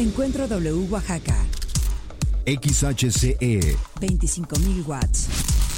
Encuentro W Oaxaca. XHCE 25,000 watts.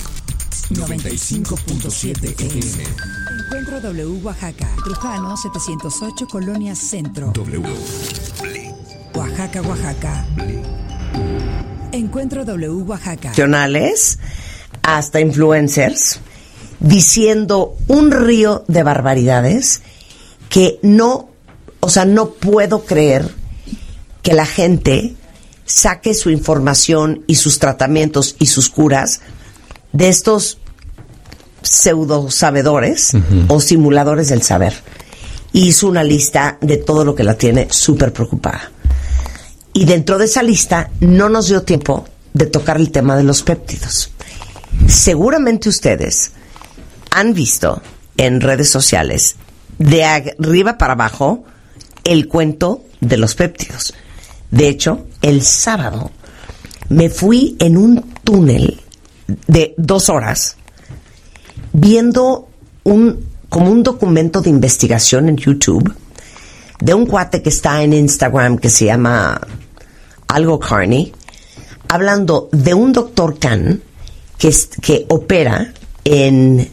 95.7 FM. Encuentro W Oaxaca. Trujano 708, Colonia Centro. W. Oaxaca, Oaxaca. Encuentro W Oaxaca. Nacionales hasta influencers diciendo un río de barbaridades que no puedo creer que la gente saque su información y sus tratamientos y sus curas de estos pseudo sabedores o simuladores del saber. Hizo una lista de todo lo que la tiene súper preocupada. Y dentro de esa lista no nos dio tiempo de tocar el tema de los péptidos. Seguramente ustedes han visto en redes sociales de arriba para abajo el cuento de los péptidos. De hecho, el sábado me fui en un túnel de 2 horas viendo como un documento de investigación en YouTube de un cuate que está en Instagram que se llama algo Carney, hablando de un doctor Khan que opera en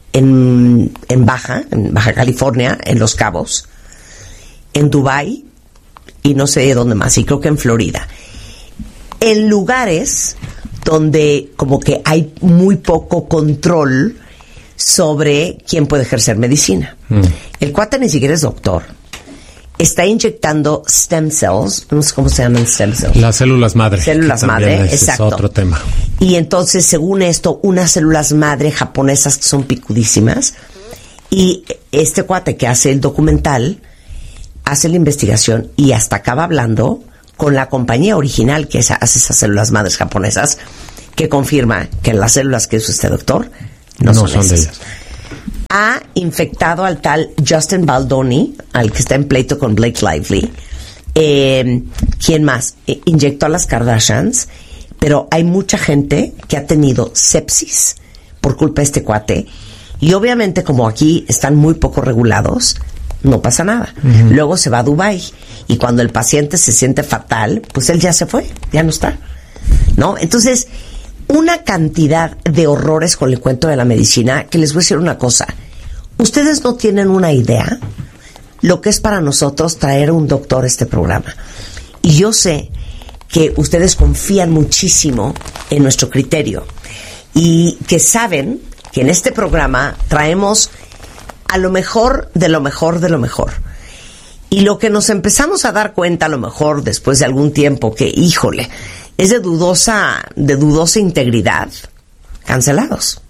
Baja California, en Los Cabos, en Dubái y no sé dónde más, y creo que en Florida, en lugares donde como que hay muy poco control sobre quién puede ejercer medicina. El cuate ni siquiera es doctor. Está inyectando stem cells, no sé cómo se llaman stem cells. Las células madre. Células madre, exacto. Es otro tema. Y entonces, según esto, unas células madre japonesas que son picudísimas. Y este cuate que hace el documental hace la investigación y hasta acaba hablando con la compañía original que hace esas células madres japonesas, que confirma que las células que usa este doctor no son de ellas. Ha infectado al tal Justin Baldoni, al que está en pleito con Blake Lively. ¿Quién más? Inyectó a las Kardashians, pero hay mucha gente que ha tenido sepsis por culpa de este cuate. Y obviamente, como aquí están muy poco regulados, no pasa nada. Luego se va a Dubái y cuando el paciente se siente fatal, pues él ya se fue, ya no está, ¿no? Entonces, una cantidad de horrores con el cuento de la medicina, que les voy a decir una cosa. Ustedes no tienen una idea lo que es para nosotros traer a un doctor a este programa. Y yo sé que ustedes confían muchísimo en nuestro criterio y que saben que en este programa traemos a lo mejor de lo mejor de lo mejor. Y lo que nos empezamos a dar cuenta a lo mejor después de algún tiempo que, híjole, es de dudosa integridad, cancelados.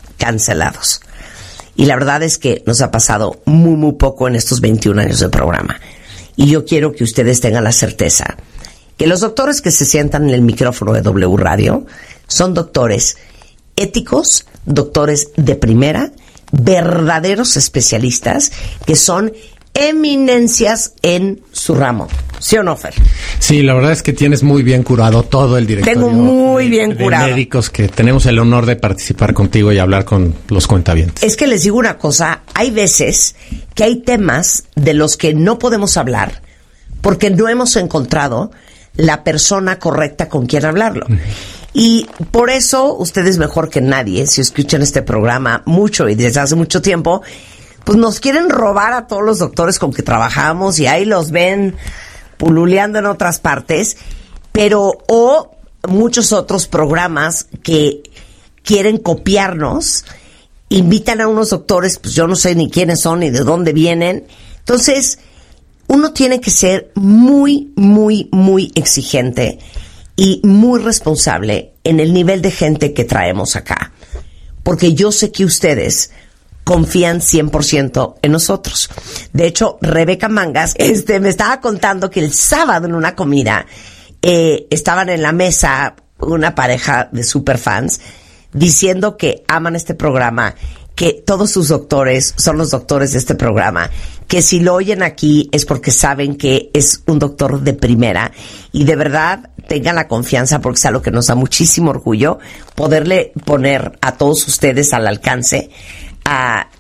Y la verdad es que nos ha pasado muy, muy poco en estos 21 años de programa. Y yo quiero que ustedes tengan la certeza que los doctores que se sientan en el micrófono de W Radio son doctores éticos, doctores de primera, verdaderos especialistas que son eminencias en su ramo. ¿Sí o no, Fer? Sí, la verdad es que tienes muy bien curado todo el directorio. Tengo muy bien curado. De médicos que tenemos el honor de participar contigo y hablar con los cuentavientes. Es que les digo una cosa, hay veces que hay temas de los que no podemos hablar porque no hemos encontrado la persona correcta con quien hablarlo. Y por eso ustedes mejor que nadie, si escuchan este programa mucho y desde hace mucho tiempo, pues nos quieren robar a todos los doctores con que trabajamos y ahí los ven pululeando en otras partes, pero o muchos otros programas que quieren copiarnos, invitan a unos doctores, pues yo no sé ni quiénes son ni de dónde vienen. Entonces, uno tiene que ser muy, muy, muy exigente y muy responsable en el nivel de gente que traemos acá, porque yo sé que ustedes confían 100% en nosotros. De hecho, Rebeca Mangas me estaba contando que el sábado en una comida estaban en la mesa una pareja de superfans diciendo que aman este programa, que todos sus doctores son los doctores de este programa, que si lo oyen aquí es porque saben que es un doctor de primera y de verdad tengan la confianza, porque es algo que nos da muchísimo orgullo poderle poner a todos ustedes al alcance a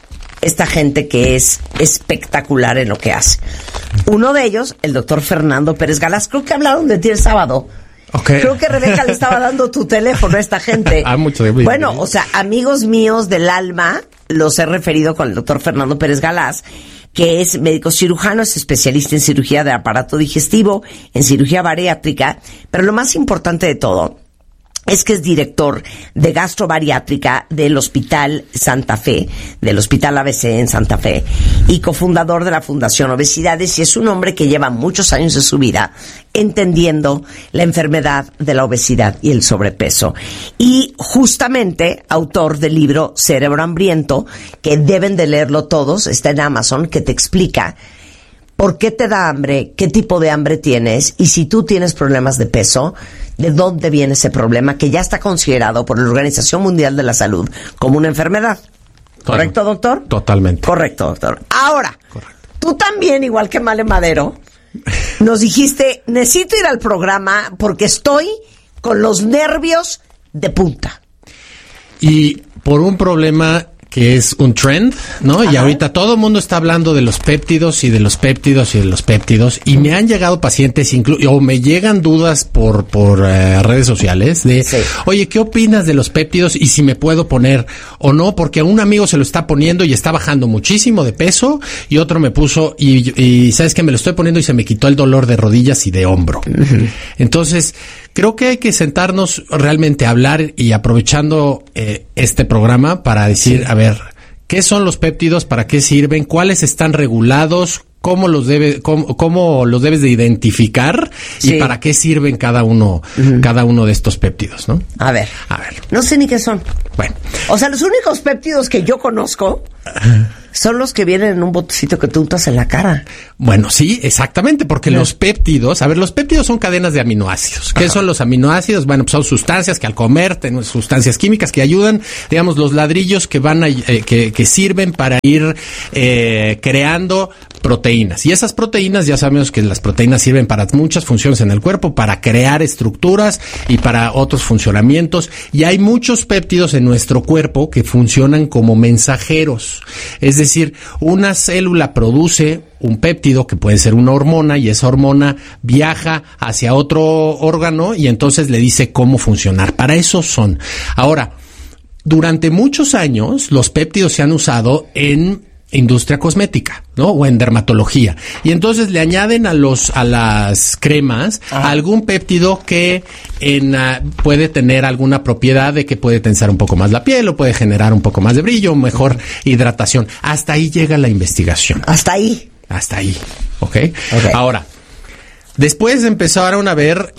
esta gente que es espectacular en lo que hace. Uno de ellos, el doctor Fernando Pérez Galaz. Creo que hablaron de ti el sábado. Okay. Creo que Rebeca le estaba dando tu teléfono a esta gente. Bueno, o sea, amigos míos del alma, los he referido con el doctor Fernando Pérez Galaz, que es médico cirujano, es especialista en cirugía de aparato digestivo, en cirugía bariátrica, pero lo más importante de todo es que es director de gastrobariátrica del Hospital Santa Fe, del Hospital ABC en Santa Fe, y cofundador de la Fundación Obesidades, y es un hombre que lleva muchos años de su vida entendiendo la enfermedad de la obesidad y el sobrepeso. Y justamente autor del libro Cerebro Hambriento, que deben de leerlo todos, está en Amazon, que te explica por qué te da hambre, qué tipo de hambre tienes, y si tú tienes problemas de peso, de dónde viene ese problema, que ya está considerado por la Organización Mundial de la Salud como una enfermedad. ¿Correcto, doctor? Totalmente. Correcto, doctor. Ahora, tú también, igual que Male Madero, nos dijiste, necesito ir al programa porque estoy con los nervios de punta. Y por un problema que es un trend, ¿no? Ajá. Y ahorita todo el mundo está hablando de los péptidos y de los péptidos y de los péptidos, y me han llegado pacientes o me llegan dudas por redes sociales de, sí, oye, ¿qué opinas de los péptidos y si me puedo poner o no? Porque a un amigo se lo está poniendo y está bajando muchísimo de peso, y otro me puso y ¿sabes qué? Me lo estoy poniendo y se me quitó el dolor de rodillas y de hombro. Uh-huh. Entonces, creo que hay que sentarnos realmente a hablar, y aprovechando este programa para decir, sí, a ver, ¿qué son los péptidos? ¿Para qué sirven? ¿Cuáles están regulados? ¿Cómo los debes de identificar? Sí. ¿Y para qué sirven cada uno de estos péptidos, no? A ver. No sé ni qué son. Bueno. O sea, los únicos péptidos que yo conozco son los que vienen en un botecito que tú untas en la cara. Bueno, sí, exactamente, porque los péptidos, los péptidos son cadenas de aminoácidos. ¿Qué son los aminoácidos? Bueno, pues son sustancias que al comer, tenemos sustancias químicas que ayudan, digamos, los ladrillos que van que sirven para ir creando proteínas. Y esas proteínas, ya sabemos que las proteínas sirven para muchas funciones en el cuerpo, para crear estructuras y para otros funcionamientos. Y hay muchos péptidos en nuestro cuerpo que funcionan como mensajeros. Es decir, una célula produce un péptido que puede ser una hormona, y esa hormona viaja hacia otro órgano y entonces le dice cómo funcionar. Para eso son. Ahora, durante muchos años los péptidos se han usado en industria cosmética, ¿no? O en dermatología. Y entonces le añaden a las cremas algún péptido que puede tener alguna propiedad de que puede tensar un poco más la piel, o puede generar un poco más de brillo, mejor hidratación. Hasta ahí llega la investigación. Hasta ahí. ¿Ok? Ahora, después empezaron a ver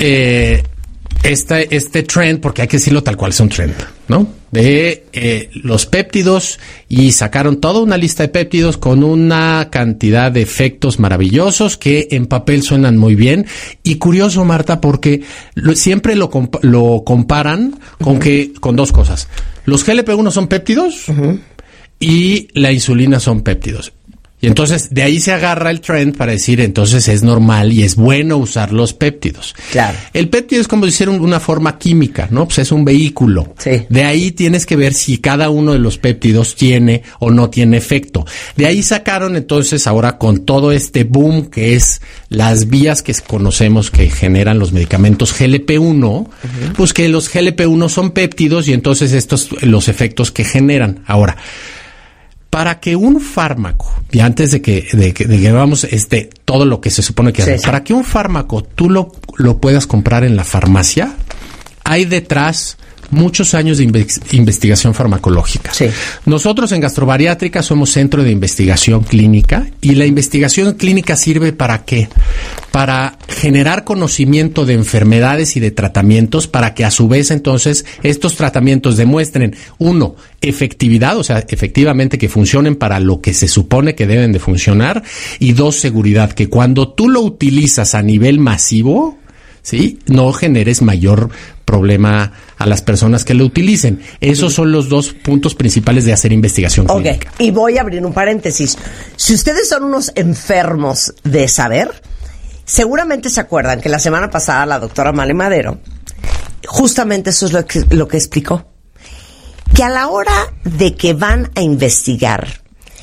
este trend, porque hay que decirlo tal cual, es un trend, ¿no? De los péptidos, y sacaron toda una lista de péptidos con una cantidad de efectos maravillosos que en papel suenan muy bien. Y curioso, Marta, porque siempre lo comparan con dos cosas. Los GLP-1 son péptidos y la insulina son péptidos. Y entonces de ahí se agarra el trend para decir, entonces es normal y es bueno usar los péptidos. Claro. El péptido es como decir una forma química, ¿no? Pues es un vehículo. Sí. De ahí tienes que ver si cada uno de los péptidos tiene o no tiene efecto. De ahí sacaron entonces ahora, con todo este boom que es las vías que conocemos que generan los medicamentos GLP-1, pues que los GLP-1 son péptidos, y entonces los efectos que generan. Ahora, para que un fármaco, y antes de que veamos todo lo que se supone que hace, para que un fármaco tú lo puedas comprar en la farmacia, hay detrás muchos años de investigación farmacológica. Sí. Nosotros en Gastrobariátrica somos centro de investigación clínica, y la investigación clínica sirve ¿para qué? Para generar conocimiento de enfermedades y de tratamientos, para que a su vez entonces estos tratamientos demuestren, uno, efectividad, o sea, efectivamente que funcionen para lo que se supone que deben de funcionar, y dos, seguridad, que cuando tú lo utilizas a nivel masivo, ¿sí?, no generes mayor problema a las personas que lo utilicen. Esos son los dos puntos principales de hacer investigación clínica. Y voy a abrir un paréntesis. Si ustedes son unos enfermos de saber, seguramente se acuerdan que la semana pasada la doctora Male Madero, justamente eso es lo que explicó. Que a la hora de que van a investigar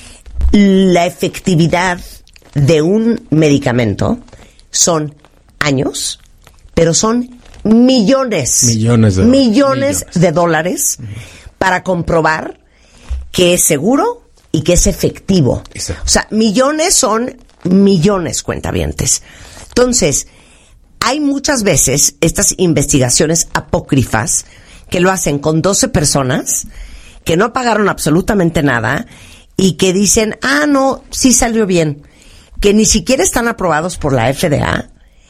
la efectividad de un medicamento son años, pero son millones de dólares para comprobar que es seguro y que es efectivo. Exacto. O sea, millones son millones, cuentavientes. Entonces, hay muchas veces estas investigaciones apócrifas que lo hacen con 12 personas que no pagaron absolutamente nada y que dicen, no, sí salió bien, que ni siquiera están aprobados por la FDA.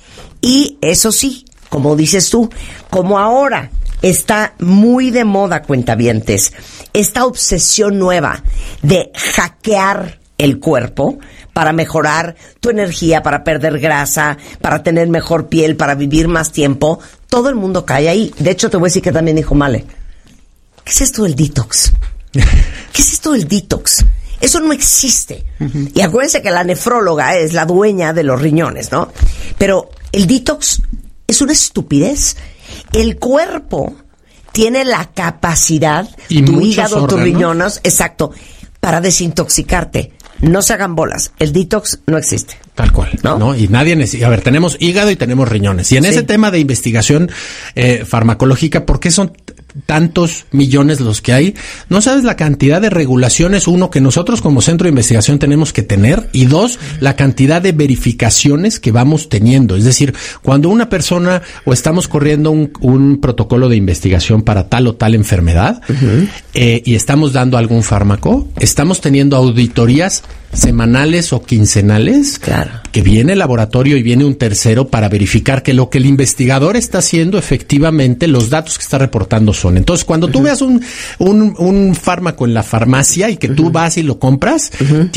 Y eso sí, como dices tú, como ahora está muy de moda, cuentavientes, esta obsesión nueva de hackear el cuerpo para mejorar tu energía, para perder grasa, para tener mejor piel, para vivir más tiempo, todo el mundo cae ahí. De hecho, te voy a decir que también dijo Male, ¿qué es esto del detox? ¿Qué es esto del detox? Eso no existe. Uh-huh. Y acuérdense que la nefróloga es la dueña de los riñones, ¿no? Pero el detox es una estupidez. El cuerpo tiene la capacidad, y tu hígado, tus riñones, exacto, para desintoxicarte. No se hagan bolas. El detox no existe. Tal cual, ¿no? Y nadie necesita. A ver, tenemos hígado y tenemos riñones. Y en ese tema de investigación farmacológica, ¿por qué son tantos millones los que hay? No sabes la cantidad de regulaciones, uno, que nosotros como centro de investigación tenemos que tener, y dos, la cantidad de verificaciones que vamos teniendo. Es decir, cuando una persona o estamos corriendo un protocolo de investigación para tal o tal enfermedad, uh-huh, y estamos dando algún fármaco, estamos teniendo auditorías semanales o quincenales, claro, que viene el laboratorio y viene un tercero para verificar que lo que el investigador está haciendo, efectivamente, los datos que está reportando son. Entonces, cuando tú veas un fármaco en la farmacia y que tú vas y lo compras,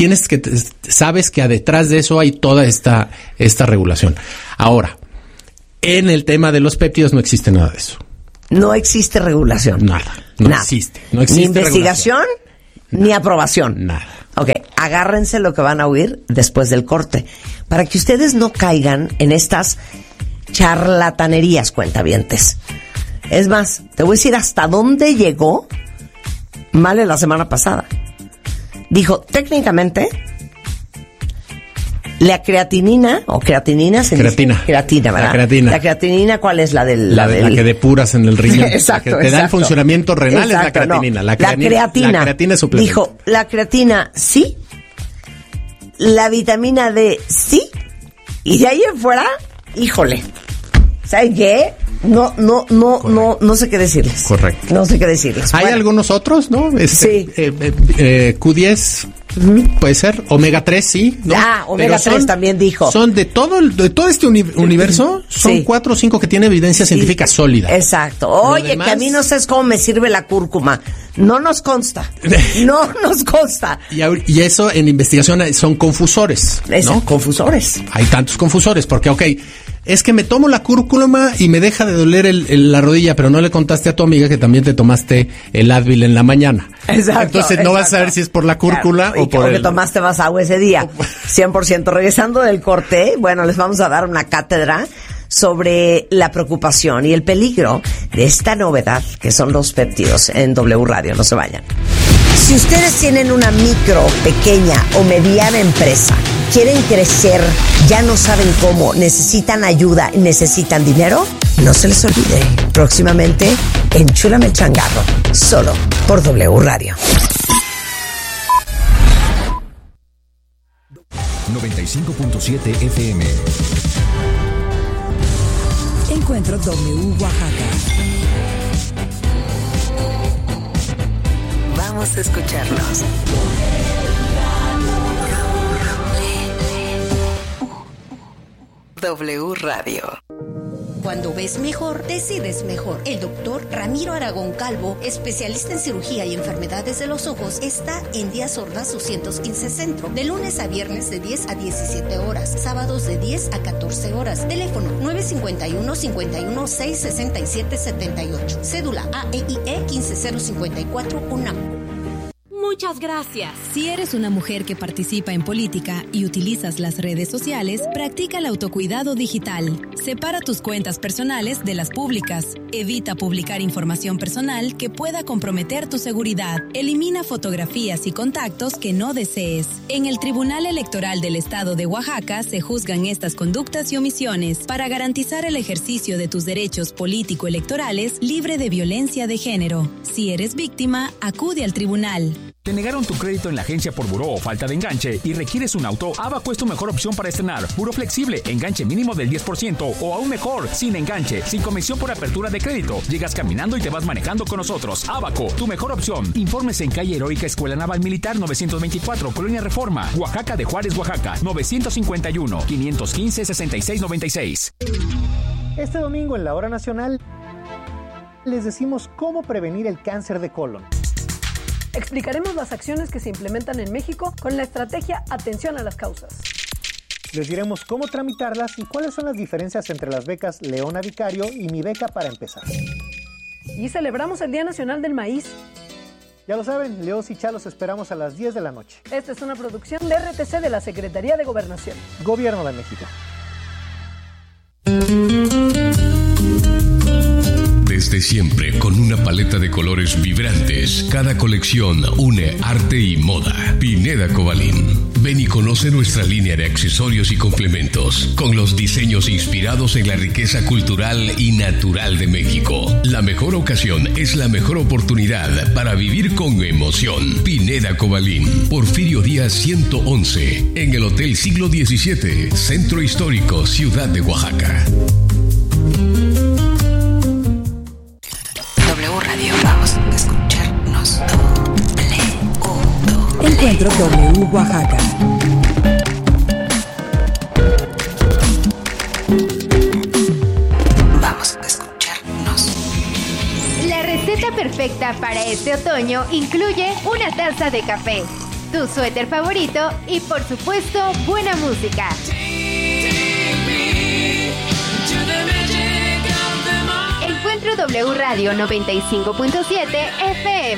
sabes que detrás de eso hay toda esta regulación. Ahora, en el tema de los péptidos no existe nada de eso. No existe regulación. Nada. No existe ni investigación, ni aprobación. Nada. Ok, agárrense lo que van a oír después del corte, para que ustedes no caigan en estas charlatanerías, cuentavientes. Es más, te voy a decir hasta dónde llegó Male la semana pasada. Dijo, técnicamente, la creatinina, o creatinina, creatina, ¿verdad? La creatinina, ¿cuál es? La que depuras en el riñón. Exacto, la que te da el funcionamiento renal. Exacto, es la creatinina. No. La creatina es suplemento. Dijo, la creatina sí, la vitamina D sí, y de ahí en fuera, híjole, ¿saben qué? No sé qué decirles. Correcto. No sé qué decirles. Hay algunos otros, ¿no? Sí. Q10, puede ser. Omega 3, sí, ¿no? Omega 3 también dijo. Son de todo este universo, son 4 o 5 que tienen evidencia científica sólida. Exacto. Oye, demás, que a mí no sé cómo me sirve la cúrcuma. No nos consta. No nos consta. Y eso en investigación son confusores, ¿no? Confusores. Hay tantos confusores, porque, es que me tomo la cúrcuma y me deja de doler la rodilla, pero no le contaste a tu amiga que también te tomaste el Advil en la mañana. Exacto. Entonces no vas a saber si es por la cúrcuma o por que tomaste más agua ese día. 100%. Regresando del corte, bueno, les vamos a dar una cátedra sobre la preocupación y el peligro de esta novedad que son los péptidos en W Radio. No se vayan. Si ustedes tienen una micro, pequeña o mediana empresa, quieren crecer, ya no saben cómo, necesitan ayuda, necesitan dinero, no se les olvide, próximamente Enchúlame el Changarro, solo por W Radio. 95.7 FM. Encuentro W Oaxaca. Vamos a escucharlos. W Radio. Cuando ves mejor, decides mejor. El doctor Ramiro Aragón Calvo, especialista en cirugía y enfermedades de los ojos, está en Díaz Ordaz 215 Centro, de lunes a viernes de 10 a 17 horas, sábados de 10 a 14 horas. Teléfono 951-51-667-78. Cédula AEIE 15054 UNAM. Muchas gracias. Si eres una mujer que participa en política y utilizas las redes sociales, practica el autocuidado digital. Separa tus cuentas personales de las públicas. Evita publicar información personal que pueda comprometer tu seguridad. Elimina fotografías y contactos que no desees. En el Tribunal Electoral del Estado de Oaxaca se juzgan estas conductas y omisiones para garantizar el ejercicio de tus derechos político-electorales libre de violencia de género. Si eres víctima, acude al tribunal. ¿Te negaron tu crédito en la agencia por buró o falta de enganche y requieres un auto? Abaco es tu mejor opción para estrenar. Buró flexible, enganche mínimo del 10% o aún mejor, sin enganche, sin comisión por apertura de crédito. Llegas caminando y te vas manejando con nosotros. Abaco, tu mejor opción. Informes en calle Heroica Escuela Naval Militar 924, Colonia Reforma, Oaxaca de Juárez, Oaxaca, 951-515-6696. Este domingo en la Hora Nacional les decimos cómo prevenir el cáncer de colon. Explicaremos las acciones que se implementan en México con la estrategia Atención a las Causas. Les diremos cómo tramitarlas y cuáles son las diferencias entre las becas Leona Vicario y Mi Beca para Empezar. Y celebramos el Día Nacional del Maíz. Ya lo saben, Leos y Chalos esperamos a las 10 de la noche. Esta es una producción de RTC de la Secretaría de Gobernación. Gobierno de México. Desde siempre, con una paleta de colores vibrantes, cada colección une arte y moda. Pineda Cobalín. Ven y conoce nuestra línea de accesorios y complementos, con los diseños inspirados en la riqueza cultural y natural de México. La mejor ocasión es la mejor oportunidad para vivir con emoción. Pineda Cobalín. Porfirio Díaz 111, en el Hotel Siglo XVII, Centro Histórico, Ciudad de Oaxaca. Vamos a escucharnos. Encuentro W Oaxaca. Vamos a escucharnos. La receta perfecta para este otoño incluye una taza de café, tu suéter favorito y, por supuesto, buena música. Encuentro W Radio 95.7 FM.